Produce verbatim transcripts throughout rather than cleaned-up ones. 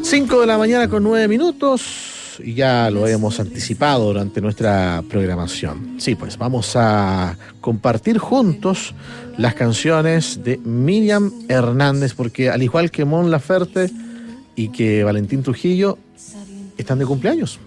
cinco de la mañana con nueve minutos y ya lo hemos anticipado durante nuestra programación. Sí, pues vamos a compartir juntos las canciones de Miriam Hernández, porque al igual que Mon Laferte y que Valentín Trujillo, están de cumpleaños.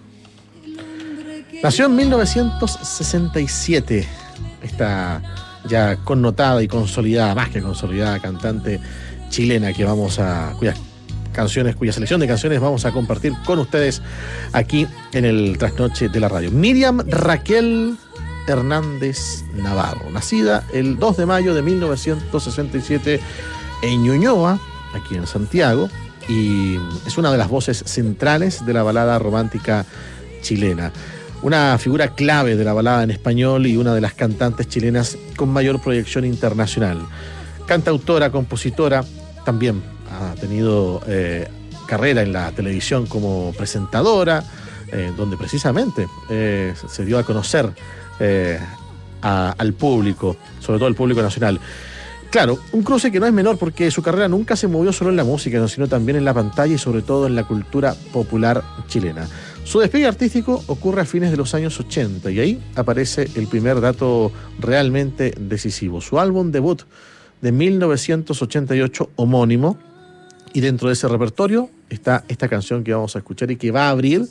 Nació en mil novecientos sesenta y siete, esta ya connotada y consolidada, más que consolidada, cantante chilena que vamos a... cuyas canciones, cuya selección de canciones vamos a compartir con ustedes aquí en el Trasnoche de la Radio. Miriam Raquel Hernández Navarro, nacida el dos de mayo de mil novecientos sesenta y siete en Ñuñoa, aquí en Santiago, y es una de las voces centrales de la balada romántica chilena. Una figura clave de la balada en español y una de las cantantes chilenas con mayor proyección internacional. Cantautora, compositora, también ha tenido eh, carrera en la televisión como presentadora, eh, donde precisamente eh, se dio a conocer eh, a, al público, sobre todo al público nacional. Claro, un cruce que no es menor porque su carrera nunca se movió solo en la música, sino también en la pantalla y sobre todo en la cultura popular chilena. Su despegue artístico ocurre a fines de los años ochenta y ahí aparece el primer dato realmente decisivo. Su álbum debut de mil novecientos ochenta y ocho, homónimo, y dentro de ese repertorio está esta canción que vamos a escuchar y que va a abrir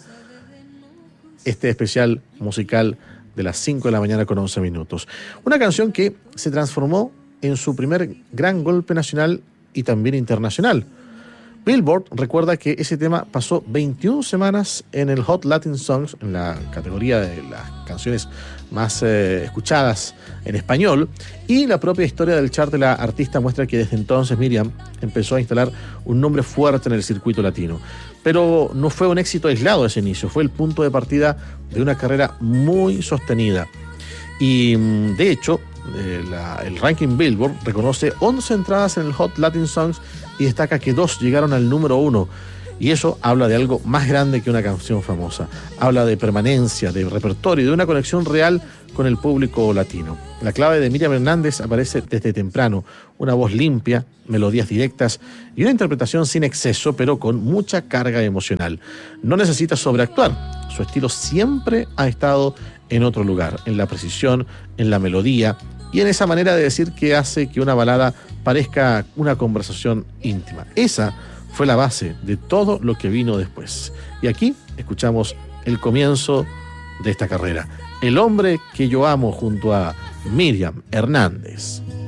este especial musical de las cinco de la mañana con once minutos. Una canción que se transformó en su primer gran golpe nacional y también internacional. Billboard recuerda que ese tema pasó veintiuna semanas en el Hot Latin Songs, en la categoría de las canciones más eh, escuchadas en español, y la propia historia del chart de la artista muestra que desde entonces Miriam empezó a instalar un nombre fuerte en el circuito latino. Pero no fue un éxito aislado ese inicio, fue el punto de partida de una carrera muy sostenida. Y de hecho, eh, la, el ranking Billboard reconoce once entradas en el Hot Latin Songs y destaca que dos llegaron al número uno. Y eso habla de algo más grande que una canción famosa. Habla de permanencia, de repertorio y de una conexión real con el público latino. La clave de Miriam Hernández aparece desde temprano. Una voz limpia, melodías directas y una interpretación sin exceso, pero con mucha carga emocional. No necesita sobreactuar. Su estilo siempre ha estado en otro lugar, en la precisión, en la melodía y en esa manera de decir que hace que una balada parezca una conversación íntima. Esa fue la base de todo lo que vino después. Y aquí escuchamos el comienzo de esta carrera. El hombre que yo amo junto a Miriam Hernández.